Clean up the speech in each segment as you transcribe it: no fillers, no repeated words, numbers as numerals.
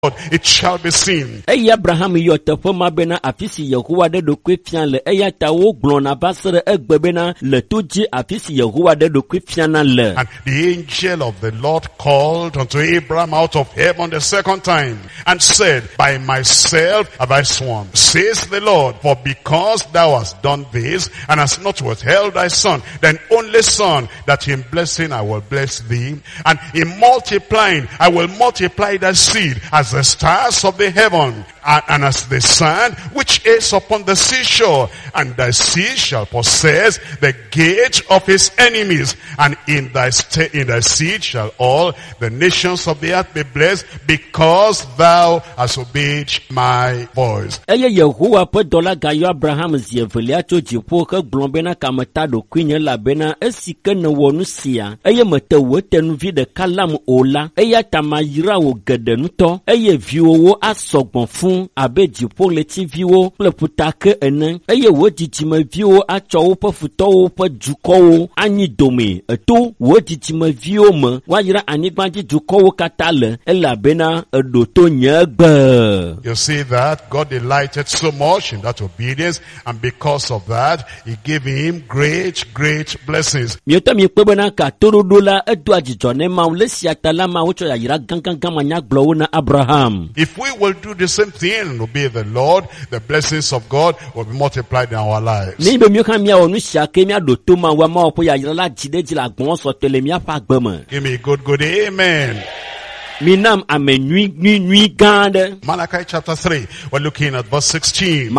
it shall be seen. Abraham yotepo mabena afisi Yehowa de do kwefian le eyata wo glon na basere egbebena le toji afisi Yehowa de do kwefian le. And the angel of the Lord called unto Abraham out of heaven the second time and said, by myself have I sworn, says the Lord, for because thou hast done this and hast not withheld thy son, thine only son, that in blessing I will bless thee, and in multiplying I will multiply thy seed as the stars of the heaven, and as the sand which is upon the seashore, and thy seed shall possess the gate of his enemies, and in thy seed shall all the nations of the earth be blessed, because thou hast obeyed my voice. Yehowa pe dola gayo Abraham zievelia to jipo ke blombena kamata do kwinye labena esike ne wonu sia mete wetenu vi de kalam ola tamayira wo gedenuto viwo wo asogbon fun abe jipo leti viwo ple putake ene wo jijime viwo acho wo pe futo wo pe juko wo anyi dome eto wo jijime viwo me wayira anigbanji juko wo katale elabena edoto nyegbe. You see that God delighted so much in that obedience, and because of that he gave him great blessings. If we will do the same thing and obey the Lord, the blessings of God will be multiplied in our lives. Give me a good amen. Malachi Malachi chapter 3, we're looking at verse 16.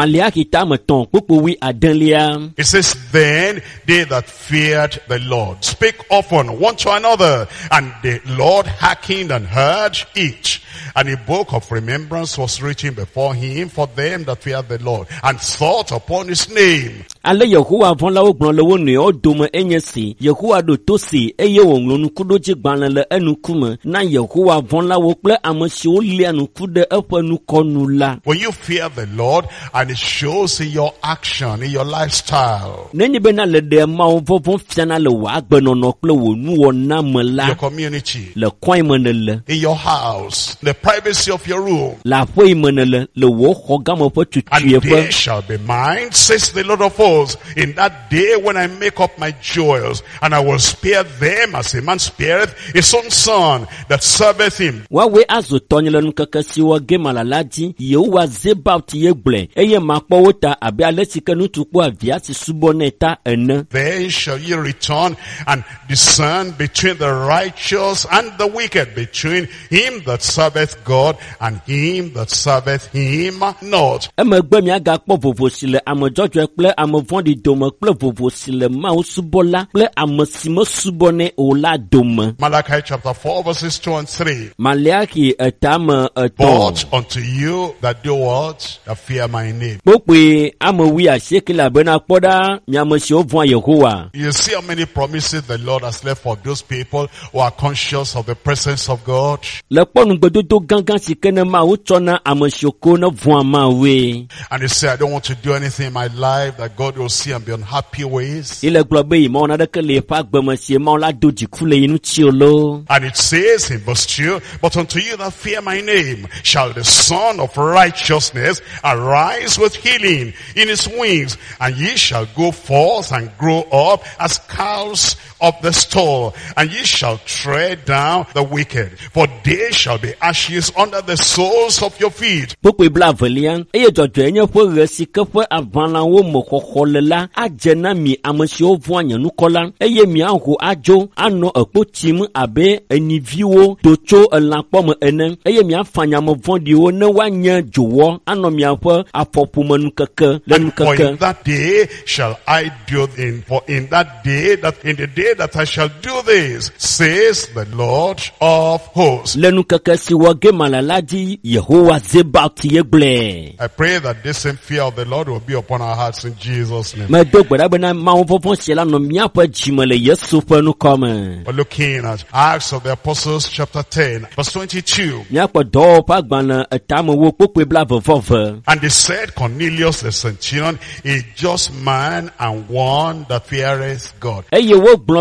It says, then they that feared the Lord spake often one to another, and the Lord hearkened and heard each. And a book of remembrance was written before him for them that feared the Lord, and thought upon his name. Ale Yehowa von la wo gbon le wo ne o dome enyesi Yehowa do to si wo nglonu kudo ji gban le enukume na Yehowa von la wo ple amesi o le anuku de epo nukonu la. When you fear the Lord and it shows in your action, in your lifestyle, neni be na le de ma wo von fiana le wa agbenono ple wo nu wo na me la, your community, le kwan menele, in your house, the privacy of your room, la foi menele le wo hogamo po tutu and they shall be mine, says the Lord of hosts, in that day when I make up my jewels, and I will spare them as a man spareth his own son that serveth him. Wawe azo tonyele nkakasi wa gemalalaji Yehowa zebaut yeble makpo wota abe alesike nutukpo aviasi suboneta ene. Then shall ye return and discern between the righteous and the wicked, between him that serveth God and him that serveth him not. Emegbe mi aga kpo vovosile amojojo ekple amovandi dome kple vovosile ma usubola kple amosimo subone ola dome. Malachi chapter 4 verses 2 and 3. Malachi etama But unto you that do what? That fear my name. Bokwe amowi ashekela bena poda mi amosi ovon Yehowa. You see how many promises the Lord has left for those people who are conscious of the presence of God. Le ponu gbedodo gangan sikene ma uchona amosioko no von ma we. And they say, I don't want to do anything in my life that God will see and be unhappy with. Ile globe mo na de kele pa gbemosie mo la doji kule inu chiolo. And it says in verse 2, but unto you that fear my name shall the Son of righteousness arise with healing in his wings, and ye shall go forth and grow up as cows of the stall, and ye shall tread down the wicked, for they shall be ashes under the soles of your feet. Pokwe bla velian eye jojo enye fo resi ke fo avana wo mokokolela ajena mi amasi ovu anyanu kola eye mi anho ajo ano ekpotim abe eniviwo docho elanpom enen eye mi afanya mo vondi wo ne wanya jowo ano mi afo afopumanu keke lenu For keke. in that day shall I do in that day that I shall do this, says the Lord of hosts. Lenu keke si wage malalaji Yehowa zebaut yeble. I pray that this same fear of the Lord will be upon our hearts in Jesus' name. Me do gbara bena ma wo fofon sela no mi apa jimele Yesu fe no come. We're looking at Acts of the Apostles chapter 10 verse 22. Mi apa do pa gbana etamo wo pokwe bla vovove. And they said, Cornelius the centurion, a just man and one that feareth God. Eye wo gbon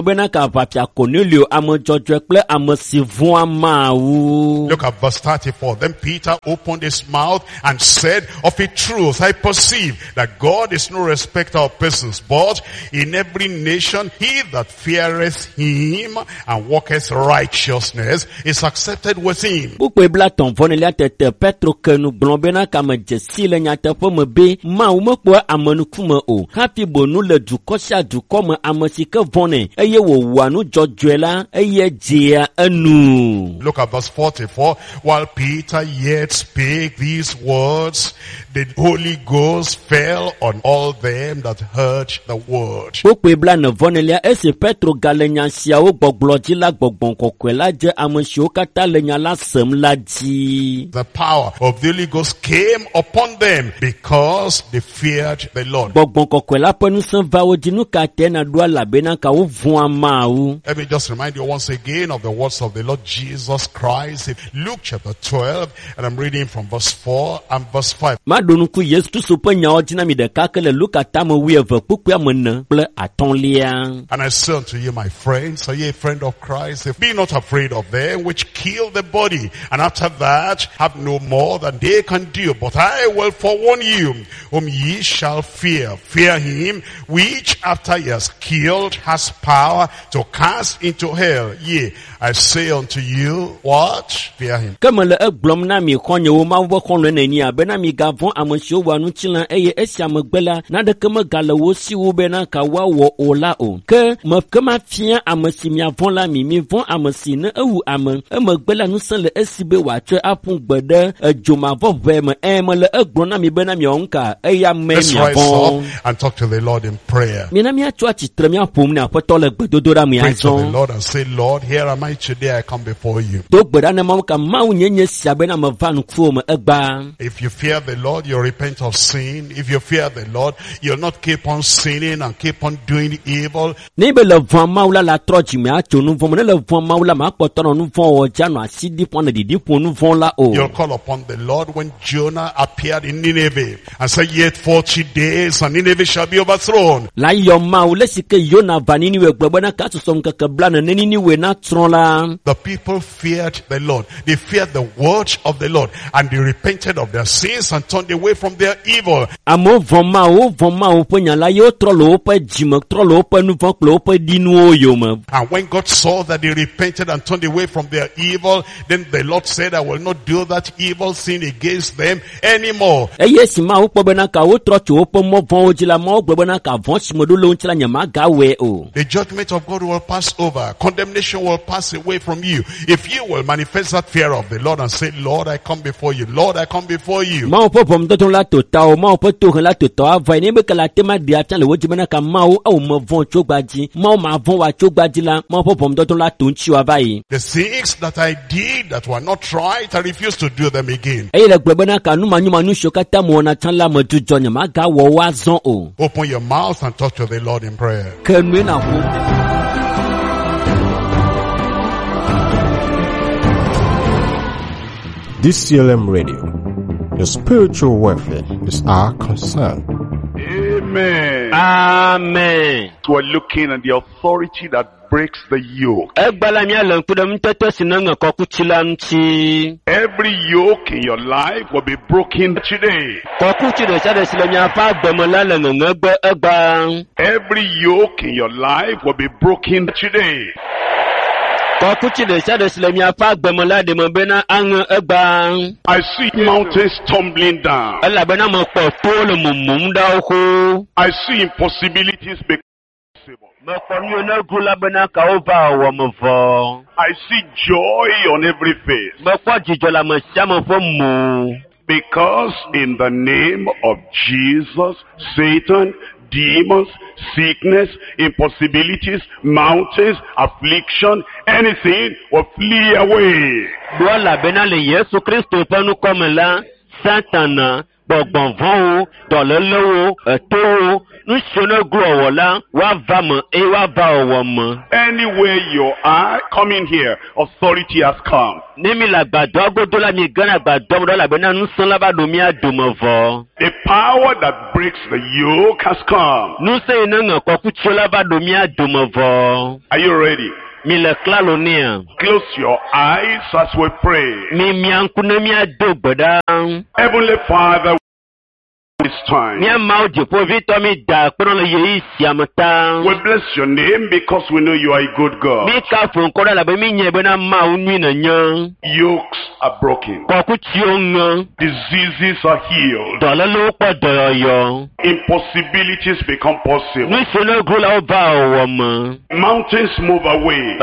gblɔ bena kavafia Cornelio ame dzɔdzɔe kple ame si vɔ̃a Mawu. Look at verse 34. Then Peter opened his mouth and said, of a truth I perceive that God is no respecter of persons, but in every nation he that feareth him and walketh righteousness is accepted with him. Ukpe bla tɔnvɔnelia tete Petro ke nu gblɔ bena kame dzesi le nyateƒe me be Mawu mekpɔa amenukume o. Hafi bonu le dukɔ sia dukɔ me ame si ke vɔnɛ eye wòwɔa nu dzɔdzɔe la eye dzea enu. Look at verse 44. While Peter yet spake these words, the Holy Ghost fell on all them that heard the word. Ukpe bla nevɔnelia esi Petro gale nya siawo gbɔgblɔ dzi la gbɔgbɔ kɔkɔe la dze ame siwo katã le nya la sem la dzi. The power of the Holy Ghost came upon them because they feared the Lord. Gbɔgbɔ kɔkɔe la ƒe ŋusẽ va wo dzi nu ka te na ɖo elabena ka wo vɔ̃a Mawu. Let me just remind you once again of the words of the Lord Jesus Christ in Luke chapter 12, and I'm reading from verse 4 and verse 5. Maɖo nuku Yesu Kristo ƒe nyawo dzi na mi ɖeka ke le Luka tame 12:14 kple 5. And I say unto you, my friends, are ye a friend of Christ? If be not afraid of them which kill the body, and after that have no more than they can do. But I will forewarn you, whom ye shall fear. Fear him which after he has killed has power to cast into hell. Yea, I say unto you, what? Fear him. Ke mele egblɔm na mi xɔnyewo Mawu ƒe xɔlɔ̃ nenia bena migavɔ̃ ame siwo wɔa nu tsi la eye esia megbe la naneke megale wo si wo bena ka woawɔ o la o. Ke mafia ame si miavɔ̃ la mivɔ̃ ame si ne ewu ame emegbe la ŋusẽ le esi be wòatsɔe aƒu gbe ɖe edzomavɔʋe me mele egblɔm na mi bena miawɔ ŋka eya me Let's rise miavɔ̃. up and talk to the Lord in prayer. Mina miatso atsitre miaƒom ne Aƒetɔ le gbedodoɖa me Pray to the azɔ. Lord and say, Lord, here am I today, I come before you. Do gbe ɖa ne Mawu ka Mawu nye sia bena meva nukuwo me egba. If you fear the Lord, you repent of sin. If you fear the Lord, you'll not keep on sinning and keep on doing evil. Ne be le vɔ̃ Mawu la trɔ dzi me atso nu vɔ̃ me ne le vɔ̃ Mawu la makpɔtɔ nɔ nu vɔ̃ wɔ dza nɔ asi ɖi ƒɔ ne ɖiɖi ƒo nu vɔ̃ la o. You'll call upon the Lord when Jonah appeared in Nineveh and said, yet 40 days and Nineveh shall be overthrown. La yɔ Mawu le si ke Yona va Niniwe gblɔ bena ka susɔ ŋkeke blane ne Niniwe na trɔ la. The people feared the Lord. They feared the word of the Lord, and they repented of their sins and turned away from their evil. Amewo vɔ̃ Mawu ƒe nya la ye wotrɔ le woƒe dzime trɔ le woƒe nu vɔ̃ kple woƒe ɖinuwo yome. And when God saw that they repented and turned away from their evil, then the Lord said, I will not do that evil sin against them anymore. Eye esi Mawu kpɔ bena ka wotrɔ tso woƒe mɔ vɔ̃wo dzi la Mawu gblɔ bena ka vɔ̃ si me ɖo le wo ŋuti la nyemagawɔe o. The judgment of God will pass over. Condemnation will pass away from you. If you will manifest that fear of the Lord and say, Lord, I come before you. Lord, I come before you. Mawu ƒe ʋɔnudɔdrɔ̃ la to ta o, Mawu ƒe tohe la to ta ava ne be ke la tema ɖi afia le wo dzi bena ka Mawu me vɔ̃ tso gbadzi, Mawu ma vɔ̃ wa tso gbadzi la, Mawu ƒe ʋɔnudɔdrɔ̃ la to ŋuti wa va yi. The things that I did that were not right, I refuse to do them again. Eye le gblɔ bena ka numanyumanu siwo katã me wɔna tsã la me dzudzɔ nyemagawɔ wo azɔ o. Open your mouth and talk to the Lord in prayer. Ke nue na ƒo. DCLM Radio. Your spiritual welfare is our concern. Amen. Amen. We're looking at the authority that breaks the yoke. Egbala mia le ŋkuɖem tete si ne ŋe kɔkuti la ŋuti. Every yoke in your life will be broken today. Kɔkuti ɖe sia ɖe si le miaƒe agbeme la le ŋeŋe gbe egba. Every yoke in your life will be broken today. Kɔkuti ɖe sia ɖe si le miaƒe agbeme la ɖe me bena aŋe egba. I see mountains tumbling down. Elabena mekpɔ towo le mumum ɖa wo xo. I see impossibilities become possible. Mekpɔ nuwo ne gu la bena kawo va wɔ me vɔ. I see joy on every face. Mekpɔ dzidzɔ le ame sia ame ƒe mo. Because in the name of Jesus, Satan, demons, sickness, impossibilities, mountains, affliction, anything will flee away. Do elabena le Yesu Kristo ƒe nukɔme la, Satana, Bogbonvon, Dololo, Toro, Nushona Growola, Wavama, Ewava. Anywhere you are coming here, authority has come. Nemila Badogo Dola Migana Badola Benanu Solaba Dumia Dumovo. The power that breaks the yoke has come. No say no Kokuchola Dumia Dumovo. Are you ready? Mila Clalonia. Close your eyes as we pray. Mimiankunemia Doboda. Heavenly Father, this time. We bless your name because we know you are a good God. Yokes are broken. Diseases are healed. Impossibilities become possible. Mountains move away.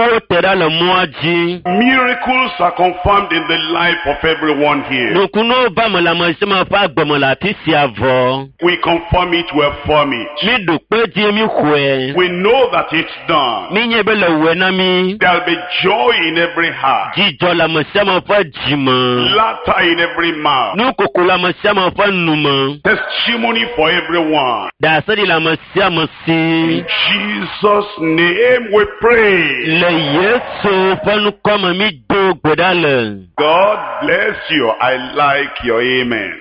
Miracles are confirmed in the life of everyone here. We confirm it, we affirm it. We know that it's done. There'll be joy in every heart. Laughter in every mouth. Testimony for everyone. In Jesus' name we pray. God bless you. I like your amen.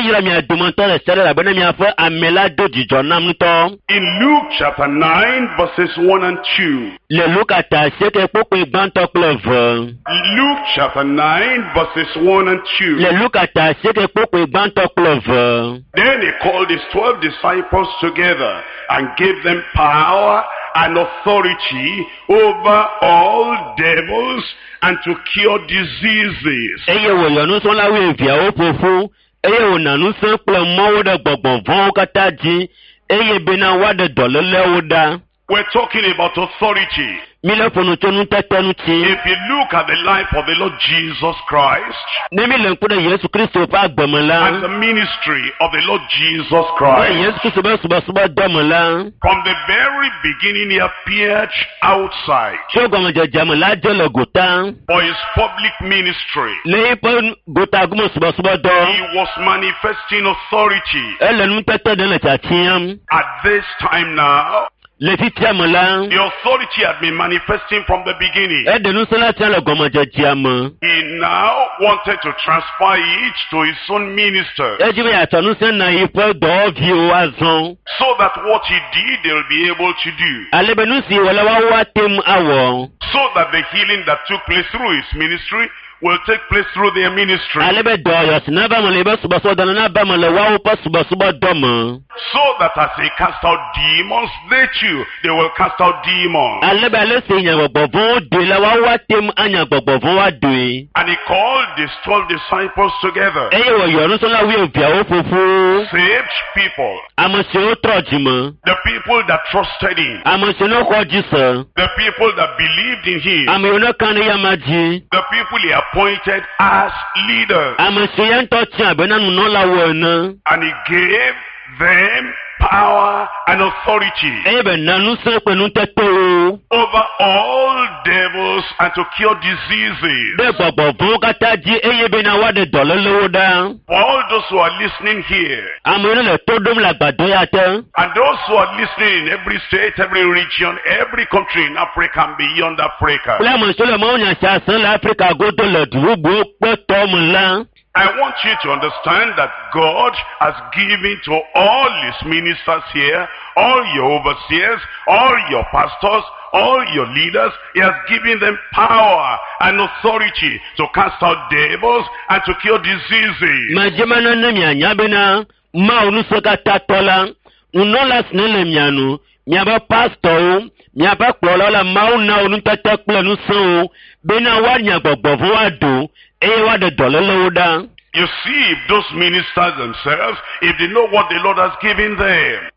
In Luke chapter 9 verses 1 and 2. Luke chapter 9 verses 1 and 2. Then he called his 12 disciples together and gave them power and authority over all devils and to cure diseases. We're talking about authority. If you look at the life of the Lord Jesus Christ and the ministry of the Lord Jesus Christ, from the very beginning he appeared outside for his public ministry. He was manifesting authority. At this time now, the authority had been manifesting from the beginning. He now wanted to transfer it to his own minister, so that what he did they will be able to do, so that the healing that took place through his ministry will take place through their ministry. So that as they cast out demons, they too, they will cast out demons. And he called his 12 disciples together. Saved people. The people that trusted him. The people that believed in him. The people he appointed as leaders. And he gave them power and authority over all devils and to cure diseases. For all those who are listening here, and those who are listening in every state, every region, every country in Africa and beyond Africa, I want you to understand that God has given to all his ministers here, all your overseers, all your pastors, all your leaders, he has given them power and authority to cast out devils and to cure diseases. You see, if those ministers themselves, if they know what the Lord has given them,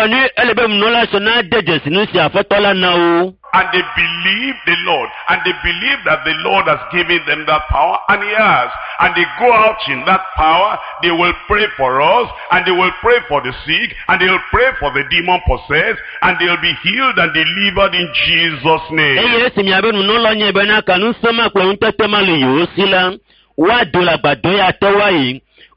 and they believe the Lord, and they believe that the Lord has given them that power, and he has, and they go out in that power, they will pray for us, and they will pray for the sick, and they will pray for the demon possessed, and they will be healed and delivered in Jesus' name.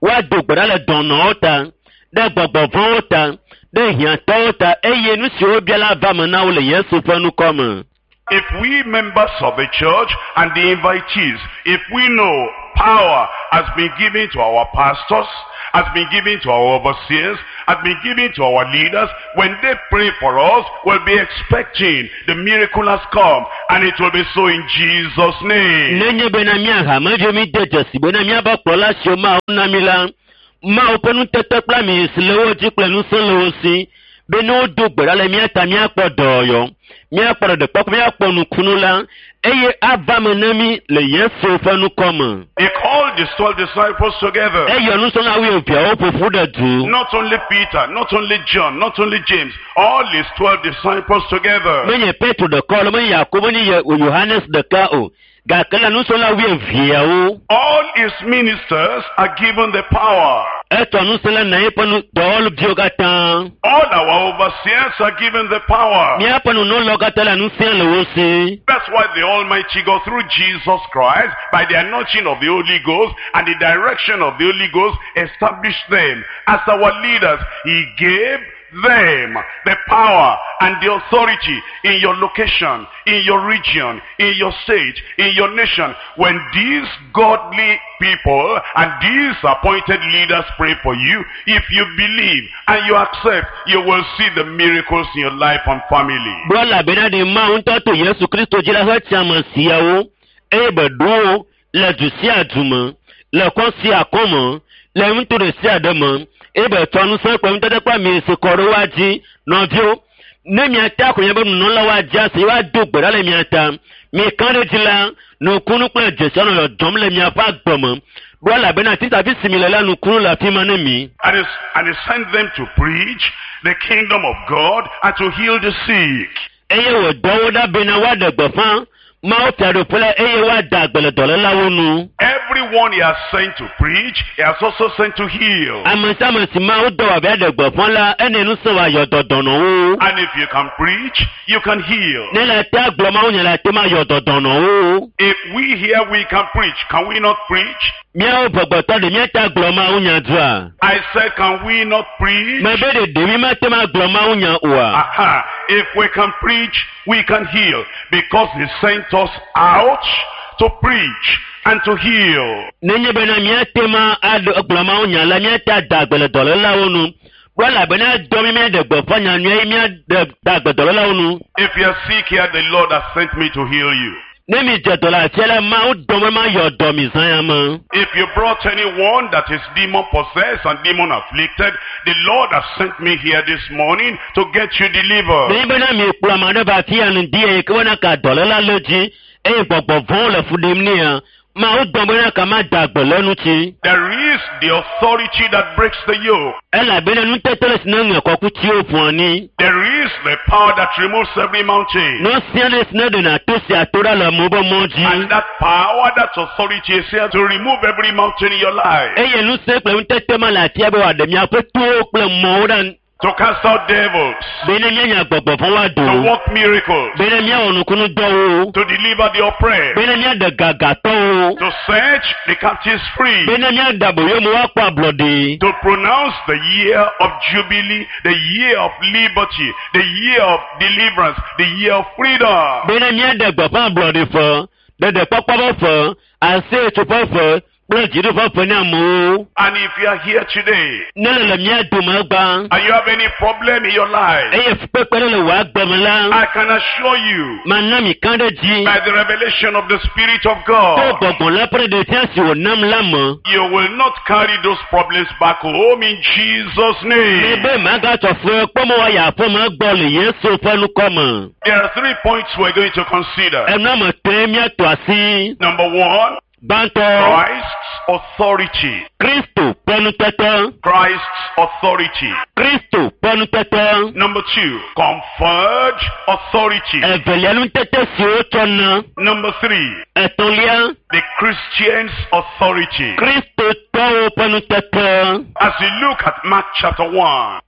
wa do gbara le dono ta de gbogbo ta de hianto ta eye nu si obiala va me na wo le Yesu fe nu come. If we members of the church and the invitees, if we know power has been given to our pastors, has been given to our overseers, has been given to our leaders, when they pray for us, we'll be expecting the miracle has come, and it will be so in Jesus' name. Nenye benamia ha majemi dejesi benamia ba pola shoma na mila ma openu tete pla mi slewo ji plenu slewo si beno do gbera le mi ata mi apodoyo mi aporo de pop mi aponu kunula eye avamenami le Yesu fanu come. He called his 12 disciples together. Eye nu so na we obia opofu da du. Not only Peter, not only John, not only James, all his 12 disciples together. Menye Petro de call men Yakobo ni Johannes de Kao. Gakala nu so na we via o. All his ministers are given the power. Eto nu so na eponu dol biogatan. All our overseers are given the power. Mi aponu no logatala nu se le wo si. That's why the Almighty God, through Jesus Christ, by the anointing of the Holy Ghost and the direction of the Holy Ghost, established them as our leaders. He gave them the power and the authority in your location, in your region, in your state, in your nation. When these godly people and these appointed leaders pray for you, if you believe and you accept, you will see the miracles in your life and family. Brother Benadi Mount to Yesu Christo jira ha chama siawo ebe do la jusia duma la konsi akomo la mtu de sia dema ebe tonu san kwa mtade kwa mi se koro waji no vio ne mi ata ko yebe no la waji ase wa do gbara le mi ata mi kan de tila no kunu kwa jesu no dom le mi afa gbomo brother Benadi ta fi simile la no kunu la fi manemi And he sent them to preach the kingdom of God and to heal the sick. Eye wo do da bena wa de gbofan ma o tado pele eye wa da gbele dole lawo nu. Everyone he has sent to preach, he has also sent to heal. Amasamasi ma o do wa be de gbofan la ene nu so wa yo dodono o. And if you can preach, you can heal. Ne la ta gbo ma o nya la te ma yo dodono o. If we here we can preach, can we not preach? Mi o gbogbo to de mi ta gbo ma o nya dua. I said, can we not preach? Me be de mi ma te ma gbo ma o nya oa. Aha. If we can preach, we can heal. Because he sent us out to preach and to heal. Nenye bena mi te ma ado gbo ma o nya la mi ta da gbele dole lawo nu. Brother bena do mi de gbofan nya mi da gbele dole lawo nu. If you are sick here, the Lord has sent me to heal you. Nemi jedola tiela ma o do ma yo do mi san ma. If you brought anyone that is demon possessed and demon afflicted, the Lord has sent me here this morning to get you delivered. Ni bena mi pula ma de ba ti anu die ko na ka dole la loji e gbogbo von le fudem ni a ma o do bena ka ma dagbo lenu ti. There is the authority that breaks the yoke. Ela bena nu tetele sinu ko ku ti o fun ni. There is the power that removes every mountain. No sianes na de na to si atora la mo bo moji. And that power, that authority is here to remove every mountain in your life. Eye nu se pe tete ma la ti ebe wa de mi apo to pe mo dan. To cast out devils. Bena mi nya gbogbo fun wa do. To work miracles. Bena mi onu kunu do o. To deliver the oppressed. Bena mi de gaga to o. To set the captives free. Bena mi dabo yo mo wa pa blode. To pronounce the year of jubilee, the year of liberty, the year of deliverance, the year of freedom. Bena mi de gbofan blode fo. De popo fo. Ase to fo. And if you are here today, and you have any problem in your life, I can assure you, by the revelation of the Spirit of God, you will not carry those problems back home in Jesus' name. There are 3 points we're going to consider. Number one, Christ's authority. Christ's authority. Number two, conferred authority. Number three, the Christian's authority. As you look at Mark chapter 1,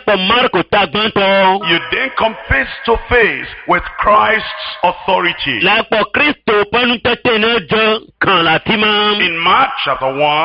you then come face to face with Christ's authority. In Mark chapter 1,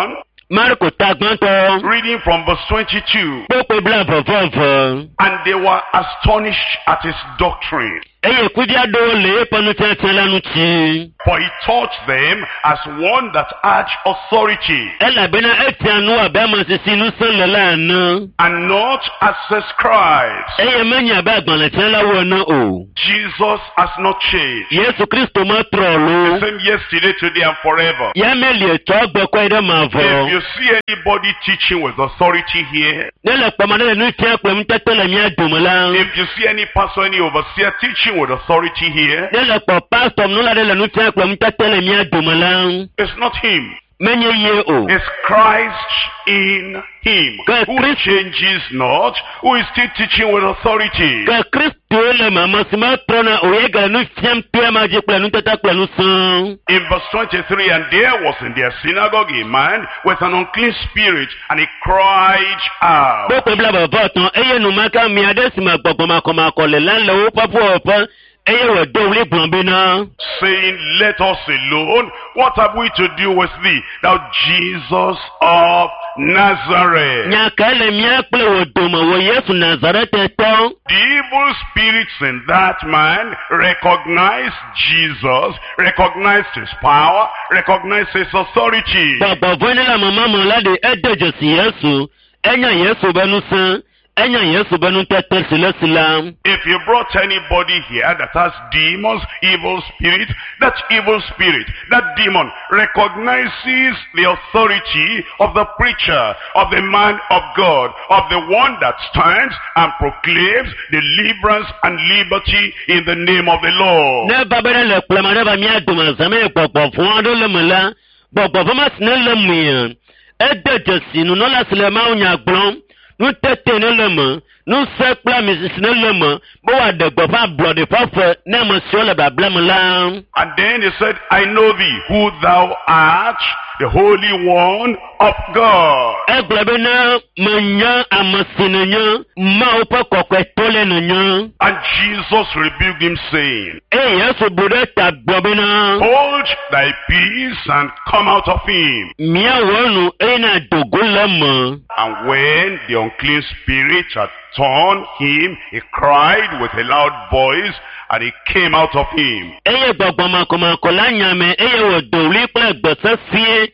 Marko tagmanto. Reading from verse 22. Popo bla vovov. And they were astonished at his doctrine. Eye kudia dole panu tela nuchi. For he taught them as one that had authority. Ela bena etianu abama sisinu sanlelana. And not as the scribes. Eye manya ba gbonle tela wona o. Jesus has not changed. Yesu Kristo ma trolo. The same yesterday, today, and forever. Ya meli to gbo kwa ide mavo. If you see anybody teaching with authority here, Nele pamane nu tia kwem tetele mi adumala. if you see any pastor, any overseer teaching with authority here, Nele po pastor nula de nu tia kwem tetele mi adumala. it's not him. Menye ye o. It's Christ in him, who changes not, who is still teaching with authority. Ka Kristo le mama sima trona oyega nu fiam pia maji kwa nu tata kwa nu san. In verse 23, and there was in their synagogue a man with an unclean spirit, and he cried out, Popo bla bavoton eye nu maka mi adesima gbogbo makoma kole lan le o papu opa. Eye wo do wle blambena. saying, let us alone. What have we to do with thee, thou Jesus of Nazareth? Nyakale mi akple wo do mo wo Yesu Nazareth to. The evil spirits in that man recognized Jesus, recognized his power, recognized his authority. Baba vonela mama mola de edeje si Yesu. Enya Yesu benu san. Enya Yesu benu tete silesilam. If you brought anybody here that has demons, evil spirit, that evil spirit, that demon recognizes the authority of the preacher, of the man of God, of the one that stands and proclaims deliverance and liberty in the name of the Lord. Ne babere le plema ne ba mi aduma zame popo fun ado le mala. Popo fama sine le muyan. Edeje si nu no la silema unya gbon. Nu tete ne lema, nu sekla misis ne lema, bo wa de gbo fa blood fa ne mo si ole ba blem la. And then he said, I know thee, who thou art, the Holy One of God. Egblebe na manya amasinanya, ma upa kokwe tole nanya. And Jesus rebuked him, saying, Yesu bude tablobe na. hold thy peace and come out of him. Mia wonu na dogulema. And when the unclean spirit had torn him, he cried with a loud voice, and he came out of him. Gbogbo makomakola nyame, wo doli ple gbese fie.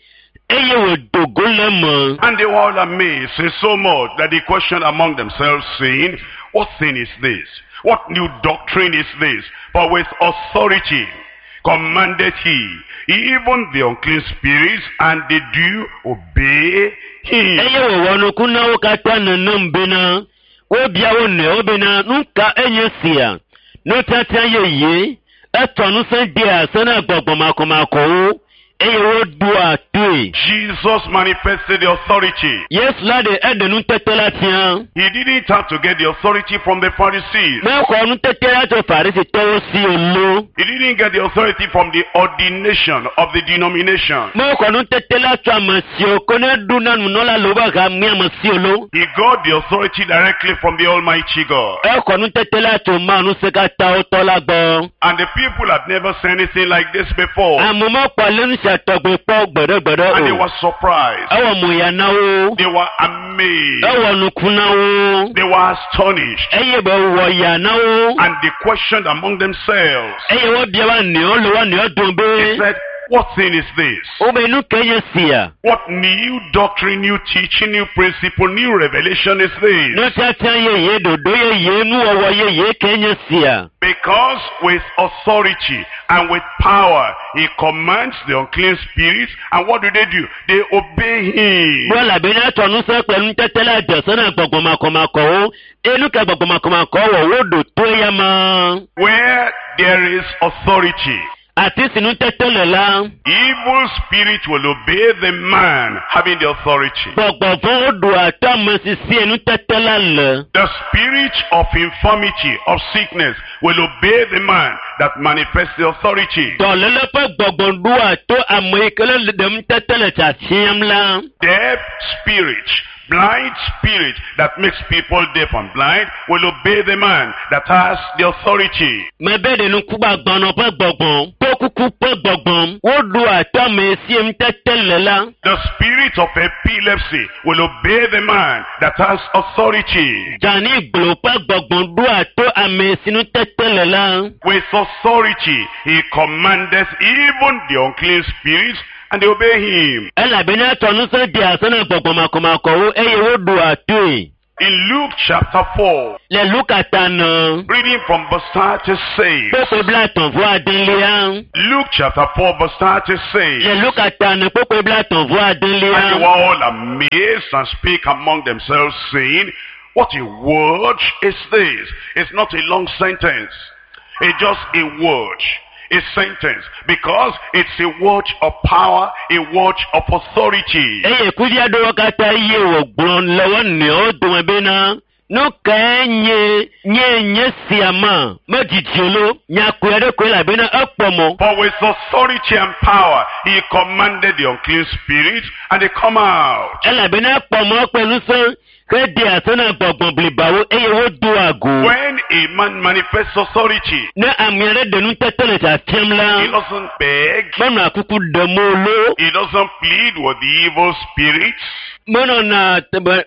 Wo dogulema. And they were all amazed so much that they questioned among themselves, saying, what thing is this? What new doctrine is this? For with authority commanded he, even the unclean spirits, and they do obey him. Wo wonu kuna ukata na nambena. Obia wone obena nuka enyesia. No tata ye. Etonu sen dia sana gbogbo makomako. Wo dua tui. Jesus manifested the authority. Yes, lade edenu tetela tian. He didn't have to get the authority from the Pharisees. Me ko nu tetela to Pharisee to si olo. He didn't get the authority from the ordination of the denomination. Me ko nu tetela to amasio kone duna nunola loba ga mi amasiolo. He got the authority directly from the Almighty God. E ko nu tetela to manu sekata otola gbo. And the people had never seen anything like this before. Amumo kwalenu togbe po gbere And they were surprised. Ewo muya nawo. They were amazed. Ewo nukunawo. They were astonished. Eye be wo ya nawo. And they questioned among themselves. Eye wo bia wa ni olowa ni odunbe. They said, what thing is this? Obenu kenye sia. What new doctrine, new teaching, new principle, new revelation is this? No tata ye dodo ye nu owo ye kenye sia. Because with authority and with power, he commands the unclean spirits, and what do? They obey him. Bola bena tonu se pelu tetela jasana gbogbo makomako. Enu ka gbogbo makomako wo do to yama. Where there is authority, Ati sinu tetele la. evil spirit will obey the man having the authority. Gbogbo fun do atamasi si enu tetela le. The spirit of infirmity, of sickness, will obey the man that manifests the authority. Dolele pe gbogbo do ato amoyekele dem tetele cha chiam la. Deaf spirit, blind spirit that makes people deaf and blind will obey the man that has the authority. Mebede nu kuba gbono pe gbogbo. kuku pe gbogbom wo do atame siem tetelela. The spirit of epilepsy will obey the man that has authority. Jani glo pe gbogbom do ato ame sinu tetelela. With authority, he commandeth even the unclean spirits, and they obey him. Ela bena tonu se dia sana gbogbom akomako eye wo do ato. In Luke chapter 4, Le Luke atano. reading from verse 30 says, Poko blaton voix denlia. Luke chapter 4 verse 30 says, Le Luke atano poko blaton voix and they were denlia. all amazed and spake among themselves, saying, what a word is this? It's not a long sentence. It's just a word, a sentence, because it's a word of power, a word of authority. Eye kudia do kata ye wo gbon lowo ni o dun bena. No kenye nye siama majijolo nyakuere ko la bena opomo. For with authority and power, he commanded the unclean spirits, and they come out. Ela bena pomo pelu so ke dia sana gbogbon blibawo eye wo do ago. When a man manifests authority, Na amiere de nu tetele ta he tiemla. doesn't beg, Mona kuku demolo. he doesn't plead with the evil spirits, Mona na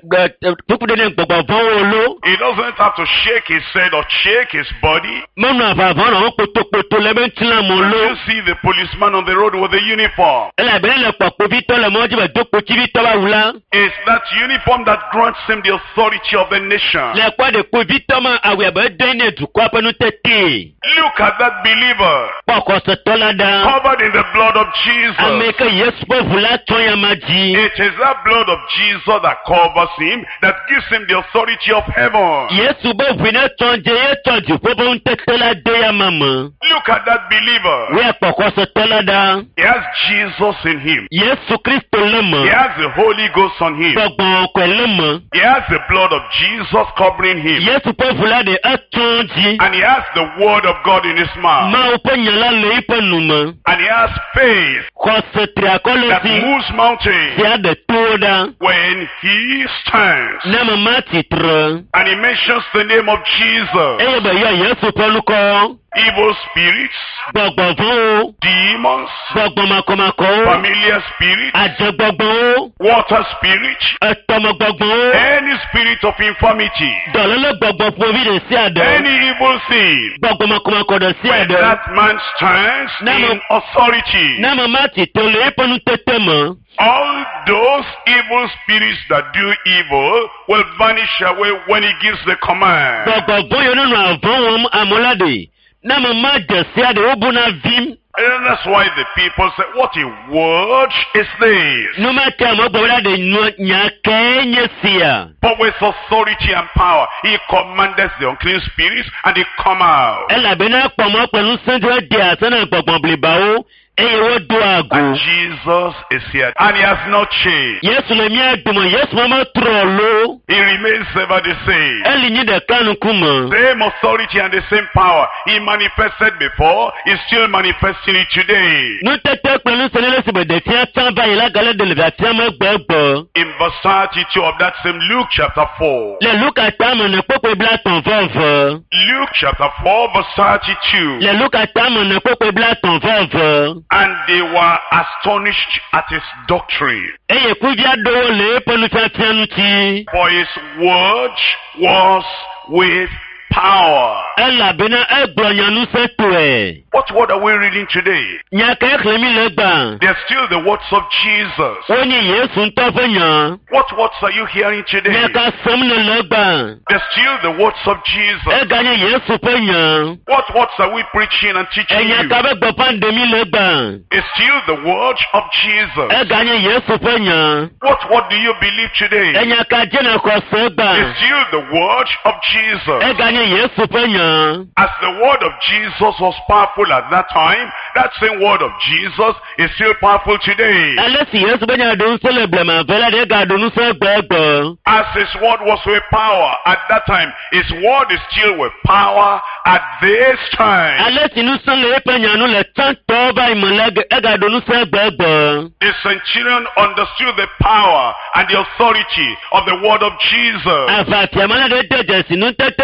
kuku de gbogbon lo. he doesn't have to shake his head or shake his body. Mona vavana o poto lebe tila mo You lo. see the policeman on the road with the uniform. Ela bena le popo vito le moji ba do pochi vito ba wula. It's that uniform that grants him the authority of the nation. Le kwa de ko vito ma awe ba dene du kwa penu tete. Look at that believer Poko se tola da. covered in the blood of Jesus. Ameke yesu po vula tonya maji. It is that blood of Jesus that covers him, that gives him the authority of heaven. Yesu bo vina tonje ye tonju po bo tete la de ya mama. Look at that believer. We poko se tola da. He has Jesus in him. Yesu Kristo He lema. has the Holy Ghost on him. Gbogbo ko lema. He has the blood of Jesus covering him. Yesu po vula de atonji. And he has the word of God in his mouth. Ma upo nyala le ipo numa. And he has faith Ko se triakolo that si. moves mountains. Sia de toda. When he stands Na mama titra. and he mentions the name of Jesus, Eye ba ya Yesu poluko. evil spirits, Gbogbo vo. demons, Gbogbo makomako. familiar spirits, Aje gbogbo. water spirits, Etomo gbogbo. any spirit of infirmity, Dololo gbogbo fovi de si ade. any evil thing, Gbogbo makomako de si when ade. that man stands in authority, Na mama titolo iponu tetema. all those evil spirits that do evil will vanish away when he gives the command. Gbogbo yo nínú avon wom amolade. Na mama de si ade obu na vim. And that's why the people say, what a word is this? No matter mo gbogbo de nya kenye siya. But with authority and power, he commanded the unclean spirits, and they come out. Ela bena pomo pẹ̀lú sendro di asana gbogbo blibawo. Eye wo do And ago. Jesus is here, and he has not changed. Yesu le mi adumo. Yesu mama trolo. He remains ever the same. Eli ni de kanu kuma. Same authority and the same power he manifested before, he's still manifesting it today. Nu tete pẹ̀lú sẹ́lẹ̀ síbẹ̀ de tí a tán báyìí lágàlẹ̀ de lè fi àmọ́ gbẹ́gbọ́. In verse 32 of that same Luke chapter 4. Le Luka tamu ne kpokpe bla ton vove. Luke chapter 4 verse 32. Le Luka tamu ne kpokpe bla ton vove. And they were astonished at his doctrine, Eye kuvia dowo le ponu fiafianu ti. for his word was with power. Ela bena egbonyanu setue. What word are we reading today? Nyaka ekhlemi legba. They're still the words of Jesus. Oni Yesu ntofenya. What words are you hearing today? Nyaka semne legba. They're still the words of Jesus. Eganye Yesu penya. What words are we preaching and teaching you? Enyaka be gbo pandemi legba. It's still the word of Jesus. Eganye Yesu penya. What do you believe today? Enyaka jena kosegba. It's still the word of Jesus. Eganye Yesu penya. As the word of Jesus was powerful at that time, that same word of Jesus is still powerful today. Alesi Yesu benya dun celebre ma vela de ga dun se gbegbo. As his word was with power at that time, his word is still with power at this time. Alesi nu sele penya nu le tanto ba imolege e ga dun se gbegbo. The centurion understood the power and the authority of the word of Jesus. Afati amana de deje sinu tete pẹ̀lú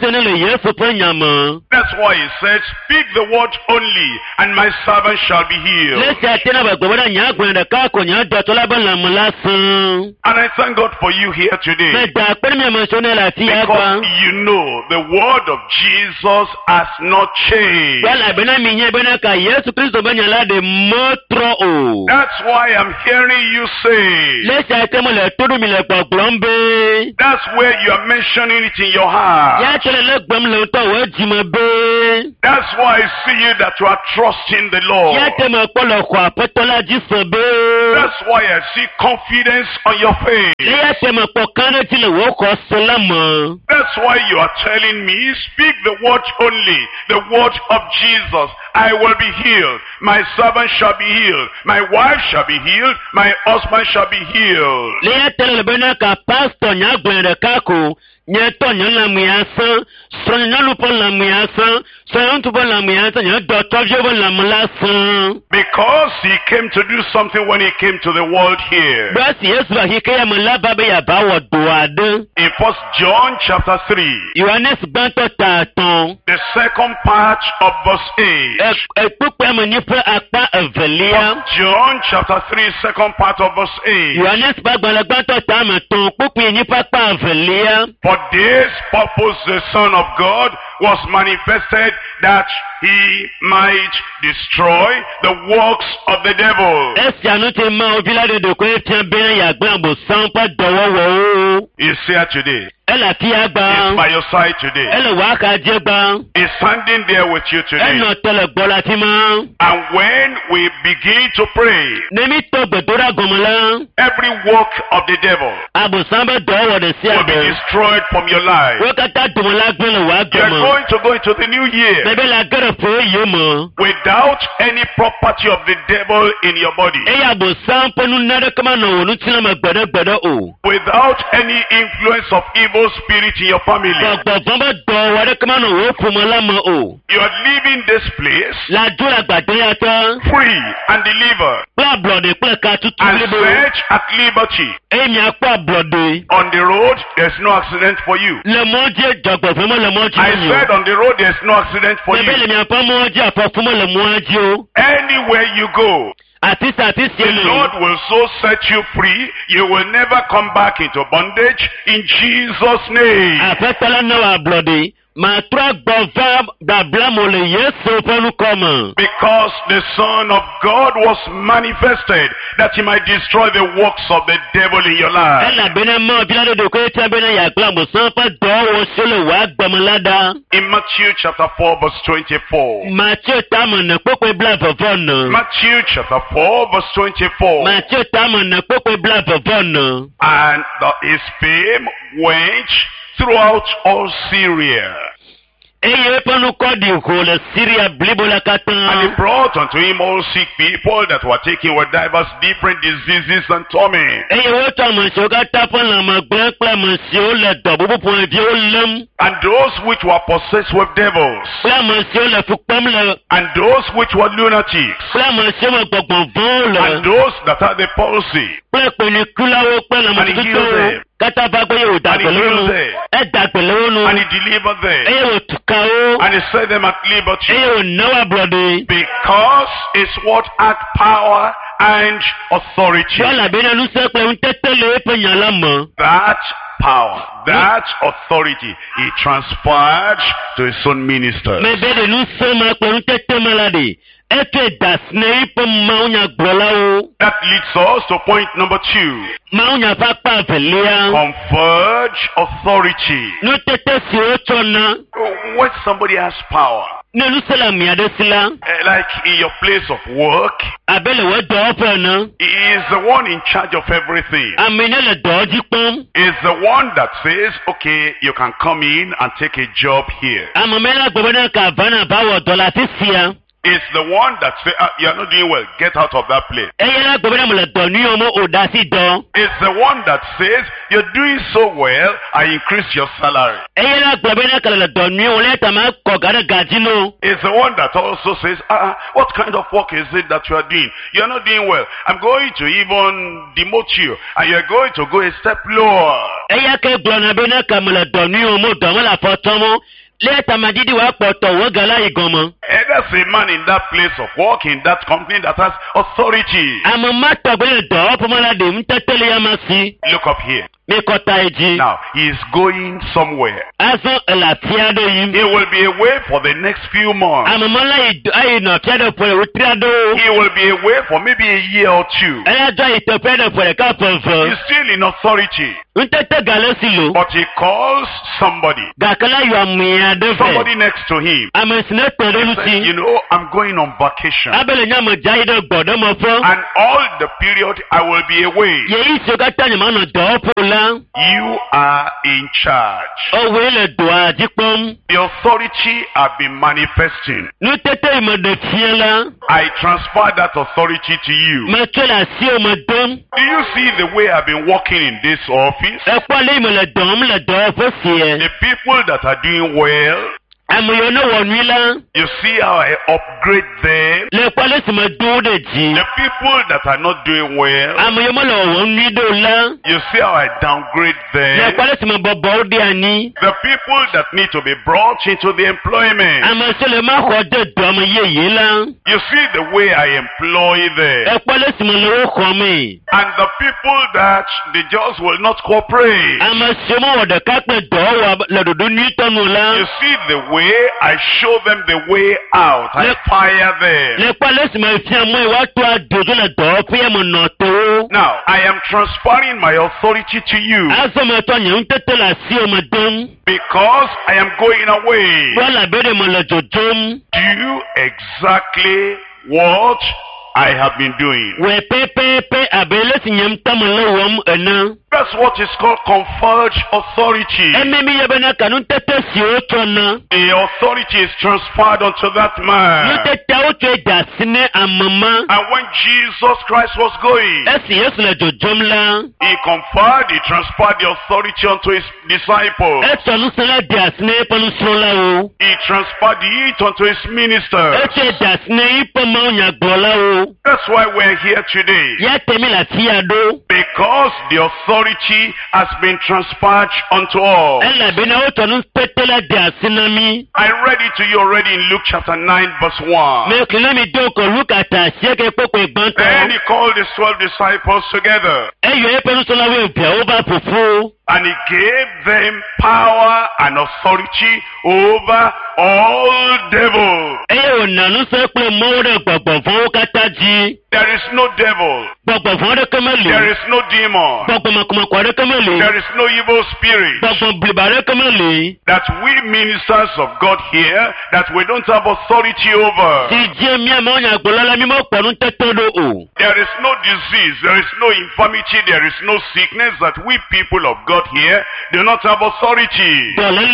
sene le Yesu pe nyama. That's why he said, speak the word only, and my servant shall be healed. Lesi atena ba gbara nya gwenda ka ko nya do to la ba la mulasan. And I thank God for you here today. Me da pe me mentionner la fi Because aba. you know the word of Jesus has not changed. Wala bena minye bena ka Yesu Kristo banya la de motro o. That's why I'm hearing you say. Lesi atema le todo mi le gblombe. That's where you are mentioning it in your heart. Ya tele le gbam le to we jima be. That's why I see you that you are trusting the Lord. Ya tema ko le kwa petola jiso be. That's why I see confidence on your face. Ya tema ko kana ti le wo ko salama. That's why you are telling me, speak the word only, the word of Jesus. I will be healed. My servant shall be healed. My wife shall be healed. My husband shall be healed. Le ya tele le bena ka pastor nya gwenda ka ko. Nya to nya la miasa, so nya lu po la miasa, so nya tu po la miasa, nya doctor je po la mlasa. Because he came to do something when he came to the world here. Bas Yesu ba hikaya mlaba be ya ba wo doade. In 1 John chapter 3, Yohanes banto taton. the second part of verse 8. Pupa me ni fa apa evelia. 1 John chapter 3, second part of verse 8. Yohanes ba gbala banto ta me ton, pupa ni fa pa evelia. For this purpose the Son of God was manifested, that he might destroy the works of the devil. Esi anu ti ma ovila de ko etia ben ya gba bo san pa dowo wo. He's here today. Ela ti He's agba. by your side today. Ela wa ka je gba. He's standing there with you today. Eno tele gbola ti ma. And when we begin to pray, Nemi to gbedora gomola. every work of the devil Abo san ba dowo de si will be abe. destroyed from your life. Wo kata dumola gbelo wa You're gomo. going to go into the new year Bebe la gere fo ye mo. without any property of the devil in your body, Eya bo san ponu nare kama no wonu tina ma gbede o. without any influence of evil spirit in your family. Gbogbo fun ba do wa de kama no wo fu mo la mo o. You are leaving this place La jura gbade ya tan. free and delivered Pla blode pla ka tutu and lebo. set at liberty. Emi akwa blode. On the road, there's no accident for you. Le mo je jogbo fun mo le mo ji. I said on the road, there's no accident for Bebe le you. mi apa mo je afa fun mo le mo aji o. Anywhere you go, Ati the le. Lord will so set you free, you will never come back into bondage in Jesus' name. Afetala na wa blode. Ma tra gbova da blamo le Yesu fonu koma. Because the Son of God was manifested that he might destroy the works of the devil in your life. Ela bena mo bila de ko eta bena ya gbamo san pa do wo sele wa gbamlada. In Matthew chapter 4 verse 24. Mathieu tamo na kokwe bla vovon. Matthew chapter 4 verse 24. Mathieu tamo na kokwe bla vovon. And his fame went throughout all Syria. Eye panu kodi ko le Syria blibola And he katan. brought unto him all sick people that were taken with divers different diseases and torment. Eye wo to mo so ka tapon la ma gbe pe mo si o le do bubu pon bi o lem. And those which were possessed with devils. Pla mo si o le fu pam le. And those which were lunatics. Pla mo si mo gbogbon von And le. those that had the palsy. Pla pe ni kulawo pe la mo And he healed tutu. them. Kata ba pe o da And he pelu healed nu. them. E da pelu nu. And he delivered them. Eye wo tukao. And he set them at liberty. Eye wo nawa brode. Because his word had power and authority. Wala bena nu se pe un tetele pe nyala mo. That power, that authority, he transferred to his own ministers. Me be de nu se ma pe un tete malade. Ete dasne pe maunya gbolawo. That leads us to point number 2. Maunya fa pa velia. Conferred authority. Nu tete si o chona. When somebody has power, Ne nu se la miade sila. like in your place of work, Abele we do ofe na. he is the one in charge of everything. Amene le do jipom. He is the one that says, okay, you can come in and take a job here. Amamela gbebena ka vana ba wo dola tisia. It's the one that says, you're not doing well, get out of that place. Eyela gbebena mo le do ni omo odasi do. It's the one that says, you're doing so well, I increase your salary. Eyela gbebena ka le do ni o le ta ma ko gare gajino. It's the one that also says, what kind of work is it that you are doing? You're not doing well. I'm going to even demote you, and you're going to go a step lower. Eya ke glona bena kamela donu omo domala fotomo. Let Madidi wa poto wogala igomo. There's a man in that place of work, in that company that has authority. Amamata bele do pomala de mtetele yamasi. Look up here. Mekotaiji. Now, he is going somewhere. Aso la tiado yim. He will be away for the next few months. Amamala I no tiado for utriado. He will be away for maybe a year or two. Ela joy to pedo for a couple for. He's still in authority. Untete galosilo. But he calls somebody. Gakala you are Somebody next to him. I'm a snake You know, I'm going on vacation. And all the period I will be away. You are in charge. The authority I've been manifesting. I transfer that authority to you. Do you see the way I've been working in this office? The people that are doing well, you see how I upgrade them. The people that are not doing well, you see how I downgrade them. The people that need to be brought into the employment, you see the way I employ them. And the people that they just will not cooperate, you see the way I show them the way out. I fire them. Now, I am transferring my authority to you because I am going away. Do exactly what I have been doing. That's what is called conferred authority. The authority is transferred unto that man. And when Jesus Christ was going, he transferred the authority unto his disciples. He transferred it unto his ministers. That's why we're here today. Because the authority has been transferred unto all. I read it to you already in Luke chapter 9 verse 1. Then he called his 12 disciples together. And he gave them power and authority over all devils. There is no devil. There is no demon. There is no evil spirit. That we ministers of God here, that we don't have authority over. There is no disease. There is no infirmity. There is no sickness that we people of God here do not have authority.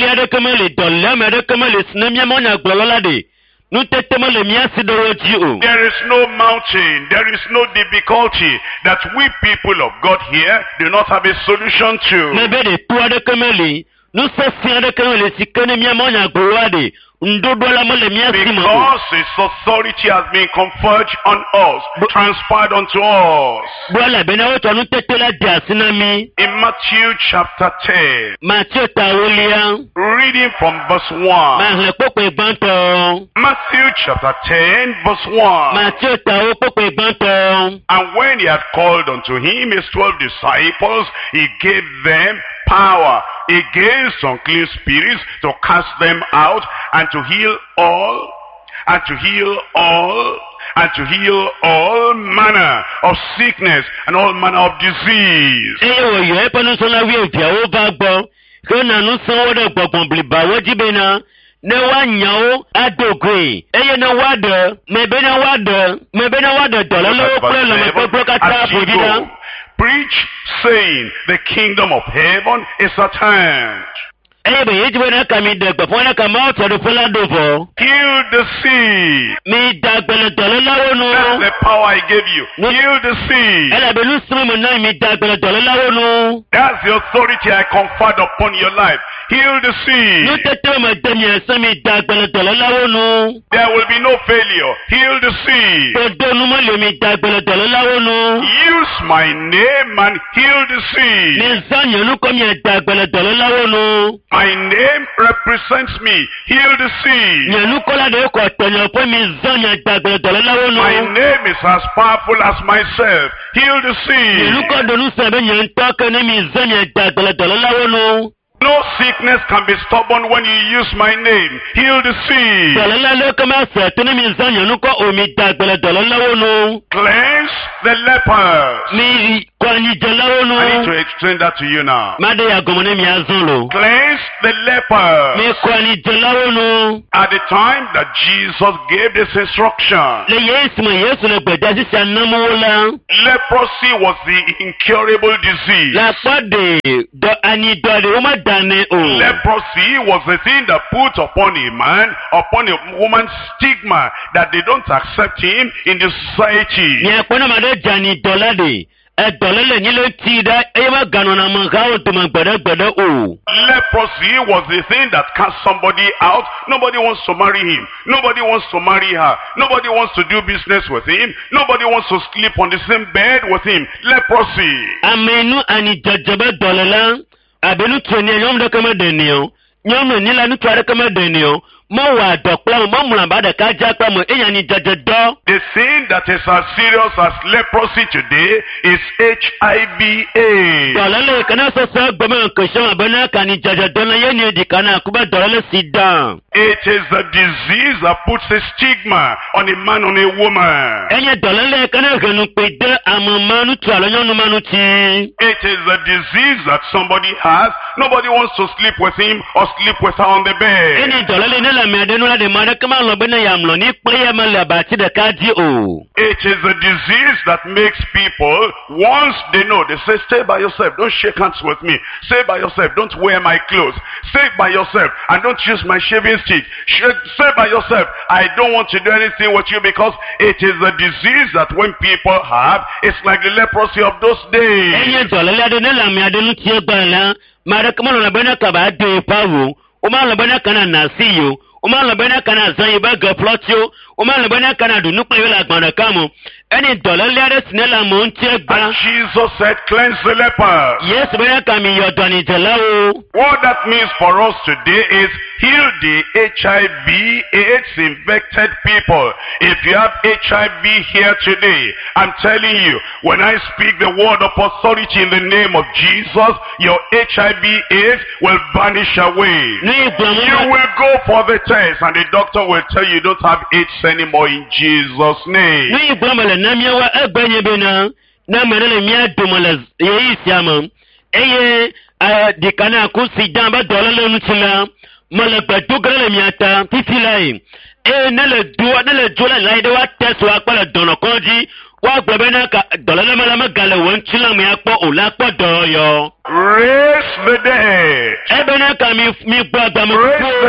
There is no mountain, there is no difficulty that we people of God here do not have a solution to. Because his authority has been conferred on us, transferred unto us. In Matthew chapter 10, reading from verse 1. Matthew chapter 10 verse 1. And when he had called unto him his 12 disciples, he gave them power against unclean spirits to cast them out, and to heal all, and to heal all, and to heal all manner of sickness and all manner of disease. Preach, saying, the kingdom of heaven is at hand. Eye be yeji wena ka mi de gbo na ka ma to do fola do fo. Heal the sick. Mi dagbele dole lawo no. That's the power I gave you. Heal the sick. Ela be lu sunu mo na mi dagbele dole lawo no. That's the authority I conferred upon your life. Heal the sick. No tete ma demi so mi dagbele dole lawo no. There will be no failure. Heal the sick. To do nu mo le mi dagbele dole lawo no. Use my name and heal the sick. Mi zanyo nu ko mi dagbele dole lawo no. My name represents me. Heal the sick. Nyanu kola de ko tonyo po mi zanyo dagbele dole lawo no. My name is as powerful as myself. Heal the Nyanu sick. ko do nu se be nyen to ke ne mi zanyo dagbele dole lawo no. No sickness can be stubborn when you use my name. Heal the sick. Dole la lo ke ma se to ne mi zanyo nu ko o mi dagbele dole lawo no. Cleanse the lepers. Mi ko ni je lawo no. I need to explain that to you now. Ma de ya gomo ne mi azun lo. Cleanse the lepers. Mi ko ni je lawo no. At the time that Jesus gave this instruction, Le Yesu mo Yesu le gbeda si anamu la. leprosy was the incurable disease. La pade do ani do de o ma dane o. Leprosy was the thing that put upon a man, upon a woman, stigma that they don't accept him in the society. Ni akwana ma de jani dolade. E dolele ni le ti da e ma gano na mo ga o to ma gbede o. Leprosy was the thing that cast somebody out. Nobody wants to marry him. Nobody wants to marry her. Nobody wants to do business with him. Nobody wants to sleep on the same bed with him. Leprosy. Amenu ani jajaba dolela. Abenu tuni nyom de kama denio. Nyom ni la nu tware kama denio. Mo wa dokla mo mulamba de ka ja pa mo enya ni jajedo. The sin that is as serious as leprosy today is HIV/AIDS. Dolele kana so so gbema ko shama bana kani jajedo na yeni di kana kuba dolele sida. It is a disease that puts a stigma on a man, on a woman. Enye dolele kana genu pede amamanu twalo nyonu manu ti. It is a disease that somebody has. Nobody wants to sleep with him or sleep with her on the bed. Eni dolele ne la me de no la de mare kama lo bena yamlo ni player ma la ba ti de kaji o. It is a disease that makes people, once they know, they say, stay by yourself, don't shake hands with me. Stay by yourself, don't wear my clothes. Stay by yourself, and don't use my shaving stick. Stay by yourself, I don't want to do anything with you, because it is a disease that when people have, it's like the leprosy of those days. Enye dolele de ne la me de nu ti gba la. Mare kama lo bena ka ba de pawo. O ma lo bena kana nasiyo. O ma lo bena kana zan iba ga plotio. O ma lo bena kana du nu pe la gbon kamo. Eni dolele de sinela mo nti gba. And Jesus said, cleanse the lepers. Yes bena ka mi yodo ni telawo. What that means for us today is heal the HIV/AIDS infected people. If you have HIV here today, I'm telling you, when I speak the word of authority in the name of Jesus, your HIV/AIDS will vanish away. You will go for the test and the doctor will tell you don't have AIDS anymore in Jesus' name. Ni gbamale na mi wa egbenye bena na merele mi adomale ye isiama. Eye dikana ku si jamba dolele nutila. Mala badugale mi ata titila nele jola laide wa teso akpala dono konji wa gbebena ka dolele mala magale won chila mi akpo olakpo doyo. Raise the dead. Ebena ka mi gbagba mo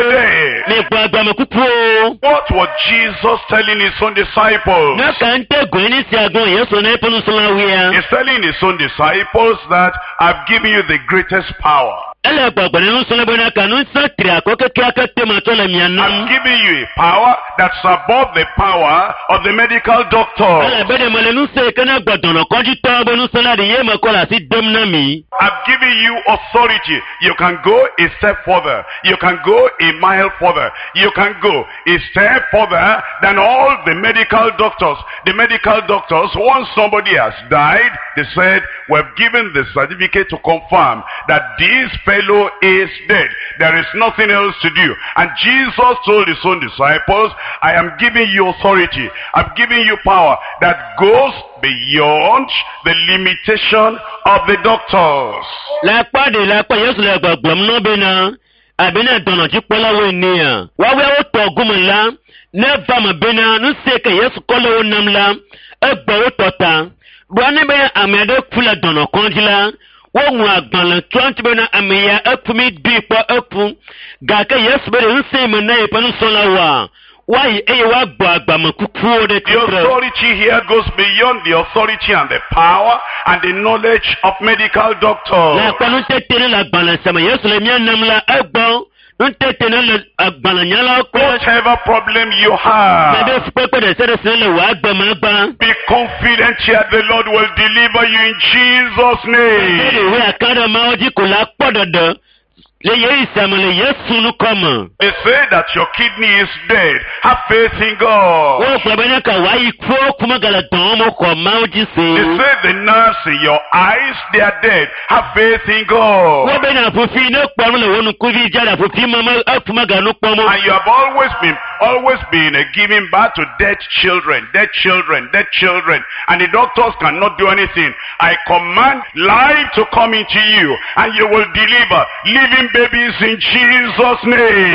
kupu. What was Jesus telling his own disciples? Na kante gweni si agon Yesu na iponu sulawiya. He's telling his own disciples that I've given you the greatest power. Ele gbagba nu sulabena ka nu satri akoke kaka tema tola mianam. I'm giving you a power that's above the power of the medical doctor. Ele bede male nu se kana gbodono konji tobo nu saladi ye makola si demnami. I've given you authority. You can go a step further. You can go a mile further. You can go a step further than all the medical doctors. The medical doctors, once somebody has died, they said, we've given the certificate to confirm that this fellow is dead. There is nothing else to do. And Jesus told his own disciples, I am giving you authority. I'm giving you power that goes beyond the limitation of the doctors. La Yesu la gbagbam no bena. Abena dono ji polawo eniyan. Wa we o to gumla. Never ma bena nu se ke Yesu kolo namla. Egba o tota. Bwana be amede kula dono konjila. Wongu agbala 20 bena ameya apumi dipo apu. Gaka yes bere nse mena epanu solawa. Why the authority here goes beyond the authority and the power and the knowledge of medical doctors. Whatever problem you have, be confident here the Lord will deliver you in Jesus' name. They say that your kidney is dead. Have faith in God. They say the nerves in your eyes, they are dead. Have faith in God. And you have always been giving birth to dead children. And the doctors cannot do anything. I command life to come into you and you will deliver living babies in Jesus' name.